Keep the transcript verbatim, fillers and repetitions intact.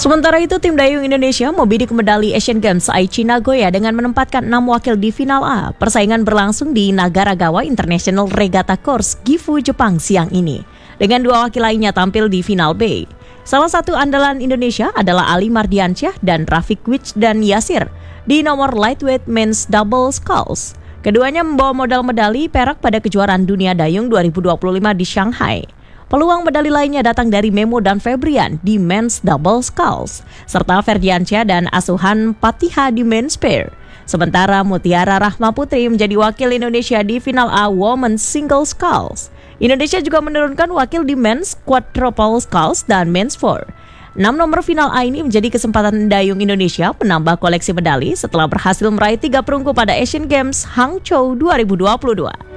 Sementara itu, tim dayung Indonesia mau bidik medali Asian Games Aichi Nagoya dengan menempatkan enam wakil di final A. Persaingan berlangsung di Nagaragawa International Regatta Course, Gifu, Jepang siang ini. Dengan dua wakil lainnya tampil di final B. Salah satu andalan Indonesia adalah Ali Mardiansyah dan Rafiq Wijdan Yasir di nomor lightweight men's double sculls. Keduanya membawa modal medali perak pada kejuaraan dunia dayung dua ribu dua puluh lima di Shanghai. Peluang medali lainnya datang dari Memo dan Febrian di men's double sculls, serta Ferdiansyah dan Asuhan Patiha di men's pair. Sementara Mutiara Rahma Putri menjadi wakil Indonesia di final A women's single sculls. Indonesia juga menurunkan wakil di men's quadruple sculls dan men's four. Enam nomor final A ini menjadi kesempatan dayung Indonesia menambah koleksi medali setelah berhasil meraih tiga perunggu pada Asian Games Hangzhou dua ribu dua puluh dua.